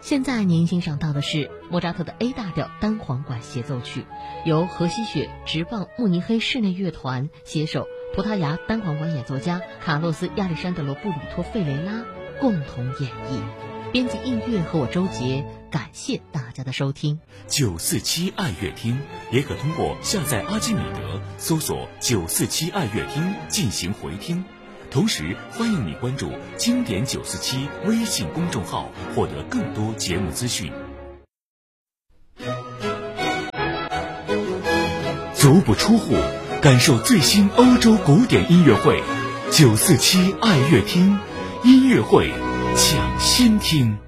现在您欣赏到的是莫扎特的 A 大调单簧管协奏曲，由荷西雪直棒慕尼黑室内乐团携手葡萄牙单簧管演奏家卡洛斯·亚历山德罗·布里托·费雷拉共同演绎。编辑音乐和我周杰，感谢大家的收听。 947爱乐厅也可通过下载阿基米德搜索947爱乐厅进行回听。同时欢迎你关注经典947微信公众号，获得更多节目资讯。足不出户，感受最新欧洲古典音乐会，947爱乐厅音乐会抢先听。